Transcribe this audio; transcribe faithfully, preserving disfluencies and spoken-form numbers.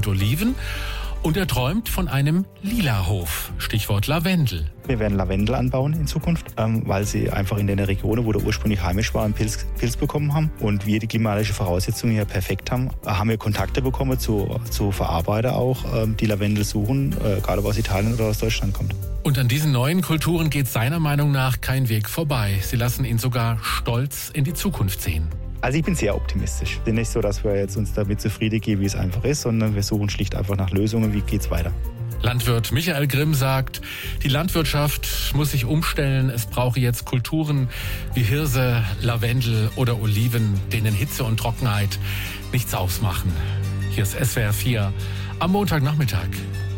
und Oliven. Und er träumt von einem Lila-Hof, Stichwort Lavendel. Wir werden Lavendel anbauen in Zukunft, ähm, weil sie einfach in den Regionen, wo der ursprünglich heimisch war, einen Pilz, Pilz bekommen haben. Und wir die klimatischen Voraussetzungen hier perfekt haben, haben wir Kontakte bekommen zu, zu Verarbeiter auch, ähm, die Lavendel suchen, äh, egal ob aus Italien oder aus Deutschland kommt. Und an diesen neuen Kulturen geht seiner Meinung nach kein Weg vorbei. Sie lassen ihn sogar stolz in die Zukunft sehen. Also ich bin sehr optimistisch. Es ist nicht so, dass wir jetzt uns damit zufrieden geben, wie es einfach ist, sondern wir suchen schlicht einfach nach Lösungen, wie geht's weiter. Landwirt Michael Grimm sagt, die Landwirtschaft muss sich umstellen. Es brauche jetzt Kulturen wie Hirse, Lavendel oder Oliven, denen Hitze und Trockenheit nichts ausmachen. Hier ist S W R vier am Montagnachmittag.